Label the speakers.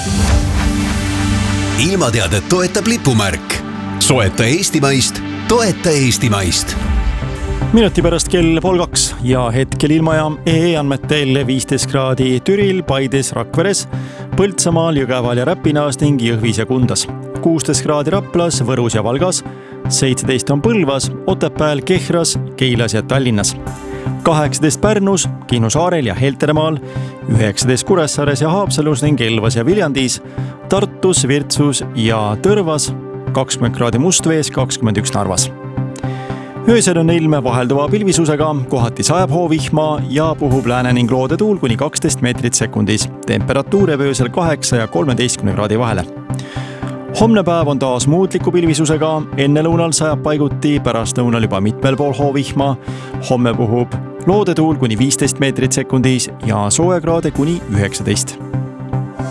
Speaker 1: Ilmateadet toetab lipumärk. Soeta Eestimaist, toeta Eestimaist.
Speaker 2: Minuti pärast kell 1:30 ja hetkel ilmaja andmetel 15 kraadi Türil, Paides, Rakveres, Põltsamaal, Jõgeval ja Räpinaas ning Jõhvis ja Kundas. 16 kraadi Raplas, Võrus ja Valgas, 17 on Põlvas, Otepääl, Kehras, Keilas ja Tallinnas. 18 Pärnus, Kihnu saarel ja Heltermaal, 19 Kuressaares ja Haapsalus ning Elvas ja Viljandis, Tartus, Virtsus ja Tõrvas, 20 kraadi Mustvees, 21 Narvas. Öösel on ilm vahelduva pilvisusega, kohati sajab hoovihma ja puhub lääne ning loodetuul kuni 12 meetrit sekundis. Temperatuur jääb öösel 8 ja 13 kraadi vahele. Homne päev on taas muutliku pilvisusega, enne lõunal sajab paiguti, pärast lõunal juba mitmel pool hoovihma. Homme puhub loodetuul kuni 15 meetrit sekundis ja soojakraade kuni 19.